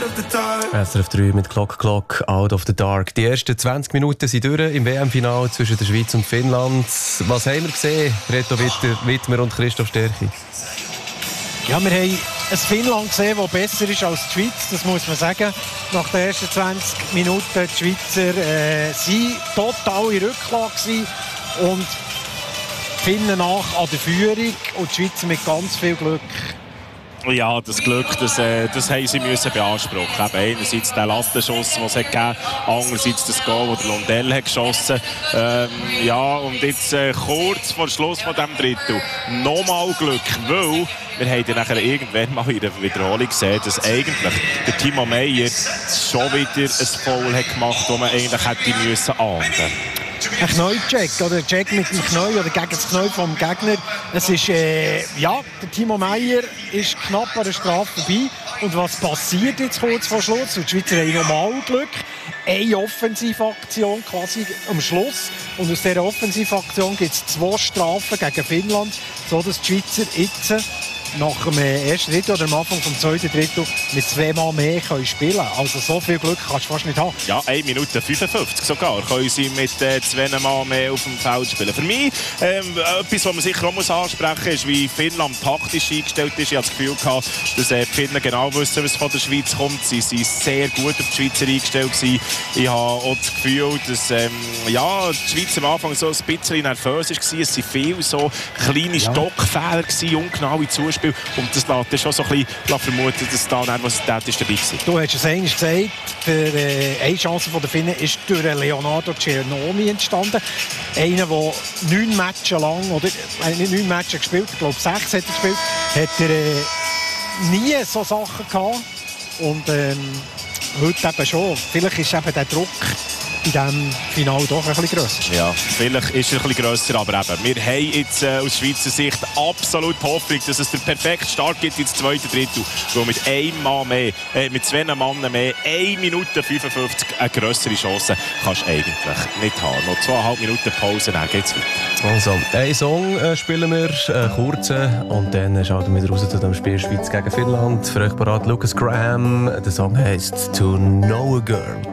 SRF 3 mit Clock, Out of the Dark. Die ersten 20 Minuten sind durch im WM-Final zwischen der Schweiz und Finnland. Was haben wir gesehen, Reto Wittmer und Christoph Stärchi? Ja, wir haben ein Finnland gesehen, das besser ist als die Schweiz, das muss man sagen. Nach den ersten 20 Minuten die Schweizer waren total in Rücklage gewesen und die Finnen nach an der Führung und die Schweizer mit ganz viel Glück. Ja, das Glück, das haben sie müssen beanspruchen. Eben einerseits den Lattenschuss, den es gegeben hat, andererseits das Goal, das Lundell hat geschossen. Ja, und jetzt kurz vor Schluss von diesem Drittel nochmal Glück, weil wir haben dann nachher irgendwann mal in der Wiederholung gesehen, dass eigentlich der Timo Meyer schon wieder ein Foul hat gemacht, das man eigentlich hätte müssen ahnden. Ein Knäucheck oder ein Check mit dem Knäu oder gegen das Knäu vom Gegner. Es ist, ja, der Timo Meyer ist knapp an der Strafe vorbei. Und was passiert jetzt kurz vor Schluss? Und die Schweizer haben normal Glück. Eine Offensivaktion quasi am Schluss. Und aus dieser Offensivaktion gibt es 2 Strafen gegen Finnland, sodass die Schweizer jetzt nach dem ersten Drittel oder am Anfang des zweiten Drittel mit 2 Mal mehr können spielen. Also so viel Glück kannst du fast nicht haben. Ja, 1 Minute 55 sogar können sie mit 2 Mal mehr auf dem Feld spielen. Für mich, etwas, was man sicher auch ansprechen muss, ist, wie Finnland taktisch eingestellt ist. Ich habe das Gefühl gehabt, dass die Finnen genau wissen, was von der Schweiz kommt. Sie waren sehr gut auf die Schweizer eingestellt gewesen. Ich habe auch das Gefühl, dass ja, die Schweiz am Anfang so ein bisschen nervös war. Es waren viele so kleine Stockfehler, ungenaue Zuspiele. Und das lässt schon so ein bisschen vermuten, dass da Nervosität ist dabei war. Du hast es eigentlich gesagt, eine Chance der Finnen ist durch Leonardo Cernomi entstanden. Einer, der 9 Matches lang, oder nicht 9 Matches gespielt, ich glaube 6 hat er gespielt, hat er nie so Sachen gehabt. Und heute eben schon. Vielleicht ist eben der Druck in diesem Finale doch ein bisschen grösser. Ja, vielleicht ist er ein bisschen grösser, aber eben, wir haben jetzt aus Schweizer Sicht absolut Hoffnung, dass es den perfekten Start gibt ins zweite Drittel. Weil mit 2 Mann mehr, 1 Minute 55 eine grössere Chance kannst du eigentlich nicht haben. Noch 2,5 Minuten Pause, dann geht's weiter. Also, einen Song spielen wir, kurzen, und dann schauen wir wieder raus zu dem Spiel Schweiz gegen Finnland. Für euch parat Lucas Graham. Der Song heisst «To Know a Girl».